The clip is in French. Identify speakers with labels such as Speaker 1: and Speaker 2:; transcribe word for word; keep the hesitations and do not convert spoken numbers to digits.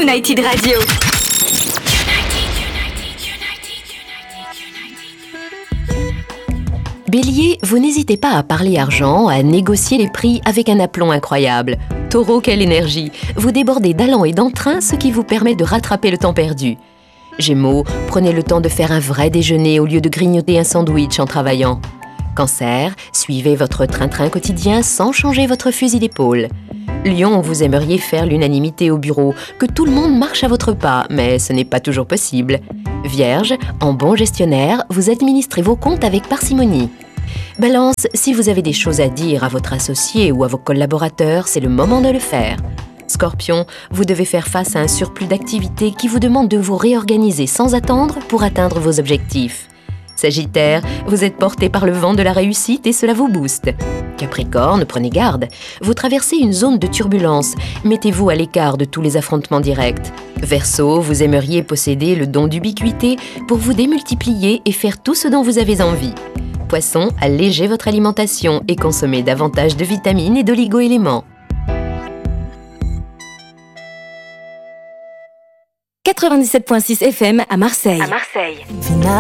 Speaker 1: United Radio.
Speaker 2: Bélier, vous n'hésitez pas à parler argent, à négocier les prix avec un aplomb incroyable. Taureau, quelle énergie! Vous débordez d'allant et d'entrain, ce qui vous permet de rattraper le temps perdu. Gémeaux, prenez le temps de faire un vrai déjeuner au lieu de grignoter un sandwich en travaillant. Cancer, suivez votre train-train quotidien sans changer votre fusil d'épaule. Lion, vous aimeriez faire l'unanimité au bureau, que tout le monde marche à votre pas, mais ce n'est pas toujours possible. Vierge, en bon gestionnaire, vous administrez vos comptes avec parcimonie. Balance, si vous avez des choses à dire à votre associé ou à vos collaborateurs, c'est le moment de le faire. Scorpion, vous devez faire face à un surplus d'activité qui vous demande de vous réorganiser sans attendre pour atteindre vos objectifs. Sagittaire, vous êtes porté par le vent de la réussite et cela vous booste. Capricorne, prenez garde. Vous traversez une zone de turbulence. Mettez-vous à l'écart de tous les affrontements directs. Verseau, vous aimeriez posséder le don d'ubiquité pour vous démultiplier et faire tout ce dont vous avez envie. Poisson, allégez votre alimentation et consommez davantage de vitamines et d'oligo-éléments.
Speaker 1: quatre-vingt-dix-sept virgule six F M à Marseille. À Marseille.